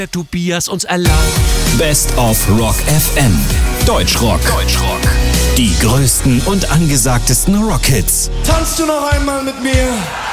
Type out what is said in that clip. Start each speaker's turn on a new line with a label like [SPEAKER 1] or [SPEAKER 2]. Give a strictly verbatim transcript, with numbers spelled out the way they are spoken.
[SPEAKER 1] der Tobias uns erlaubt.
[SPEAKER 2] Best of Rock F M. Deutschrock. Deutschrock. Die größten und angesagtesten Rockhits.
[SPEAKER 3] Tanzt du noch einmal mit mir?